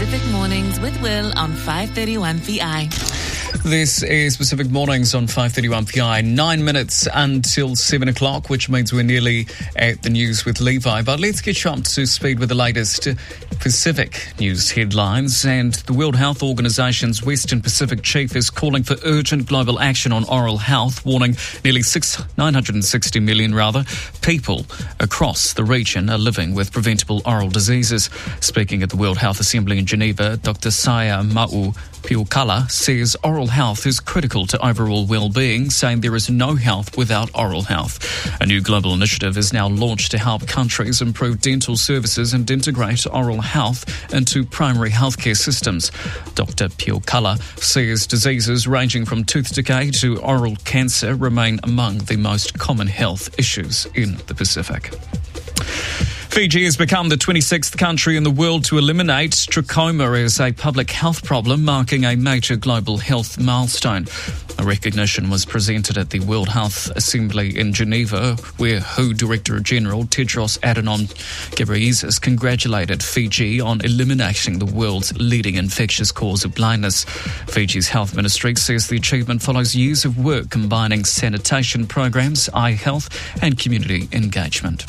Pacific Mornings with Will on 531 PI. This is Pacific Mornings on 531 PI. 9 minutes until 7 o'clock, which means we're nearly at the news with Levi. But let's get you up to speed with the latest Pacific news headlines. And the World Health Organization's Western Pacific chief is calling for urgent global action on oral health, warning nearly 960 million people across the region are living with preventable oral diseases. Speaking at the World Health Assembly in Geneva, Dr. Saya Mau Piukala says oral health is critical to overall well-being, saying there is no health without oral health. A new global initiative is now launched to help countries improve dental services and integrate oral health into primary healthcare systems. Dr. Piukala says diseases ranging from tooth decay to oral cancer remain among the most common health issues in the Pacific. Fiji has become the 26th country in the world to eliminate trachoma as a public health problem, marking a major global health milestone. A recognition was presented at the World Health Assembly in Geneva, where WHO Director General Tedros Adhanom Ghebreyesus congratulated Fiji on eliminating the world's leading infectious cause of blindness. Fiji's health ministry says the achievement follows years of work combining sanitation programs, eye health and community engagement.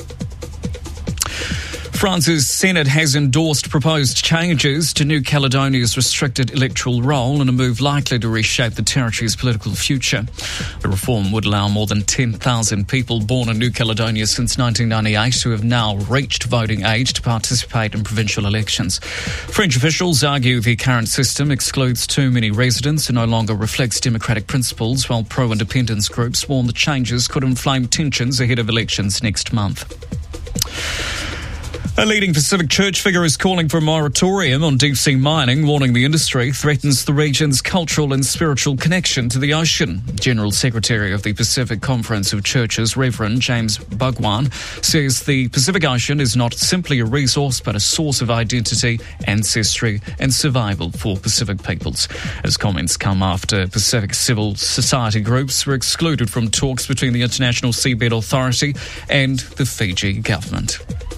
France's Senate has endorsed proposed changes to New Caledonia's restricted electoral roll in a move likely to reshape the territory's political future. The reform would allow more than 10,000 people born in New Caledonia since 1998 who have now reached voting age to participate in provincial elections. French officials argue the current system excludes too many residents and no longer reflects democratic principles, while pro-independence groups warn the changes could inflame tensions ahead of elections next month. A leading Pacific church figure is calling for a moratorium on deep-sea mining, warning the industry threatens the region's cultural and spiritual connection to the ocean. General Secretary of the Pacific Conference of Churches, Reverend James Bhagwan, says the Pacific Ocean is not simply a resource but a source of identity, ancestry and survival for Pacific peoples. His comments come after Pacific civil society groups were excluded from talks between the International Seabed Authority and the Fiji government.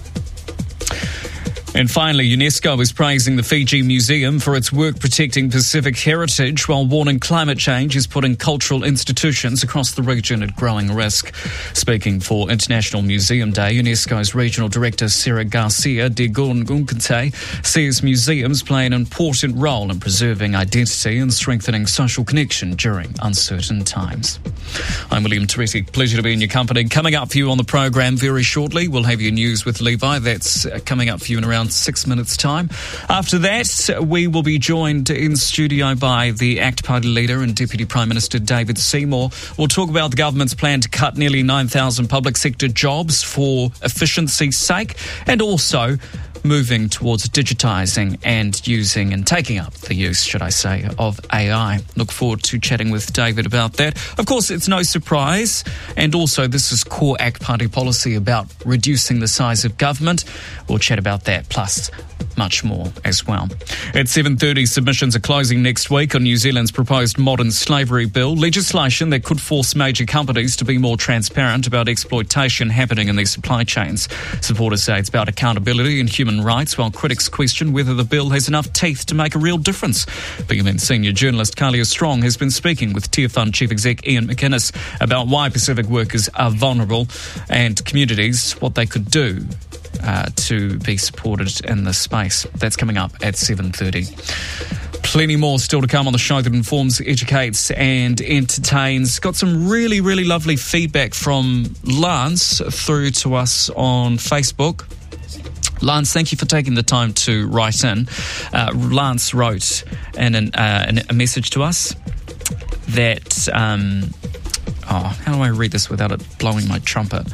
And finally, UNESCO is praising the Fiji Museum for its work protecting Pacific heritage, while warning climate change is putting cultural institutions across the region at growing risk. Speaking for International Museum Day, UNESCO's Regional Director Sarah Garcia de Gungunte says museums play an important role in preserving identity and strengthening social connection during uncertain times. I'm William Toretti. Pleasure to be in your company. Coming up for you on the program very shortly, we'll have your news with Levi. That's coming up for you in around 6 minutes' time. After that, we will be joined in studio by the ACT Party leader and Deputy Prime Minister David Seymour. We'll talk about the government's plan to cut nearly 9,000 public sector jobs for efficiency's sake, and also moving towards digitising and using and taking up the use, should I say, of AI. Look forward to chatting with David about that. Of course, it's no surprise, and also this is core ACT Party policy about reducing the size of government. We'll chat about that, plus much more as well. At 7:30, submissions are closing next week on New Zealand's proposed modern slavery bill, legislation that could force major companies to be more transparent about exploitation happening in their supply chains. Supporters say it's about accountability and human rights, while critics question whether the bill has enough teeth to make a real difference. BMN senior journalist Kalia Strong has been speaking with Tier Fund Chief Exec Ian McInnes about why Pacific workers are vulnerable and communities, what they could do to be supported in this space. That's coming up at 7:30. Plenty more still to come on the show that informs, educates and entertains. Got some really, really lovely feedback from Lance through to us on Facebook. Lance, thank you for taking the time to write in. Lance wrote a message to us that... how do I read this without it blowing my trumpet?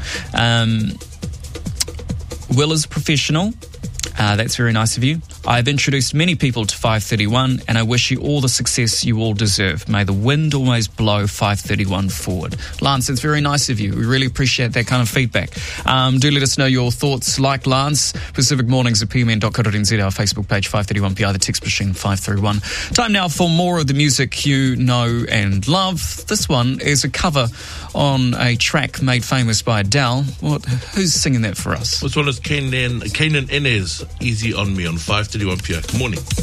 Will is a professional. That's very nice of you. I've introduced many people to 531 and I wish you all the success you all deserve. May the wind always blow 531 forward. Lance, it's very nice of you. We really appreciate that kind of feedback. Do let us know your thoughts. Like Lance, Pacific Mornings at pmn.co.nz, our Facebook page 531PI, the text machine 531. Time now for more of the music you know and love. This one is a cover on a track made famous by Adele. Who's singing that for us? This one is Kanan Inez, Easy on Me on 531 PI. Good morning.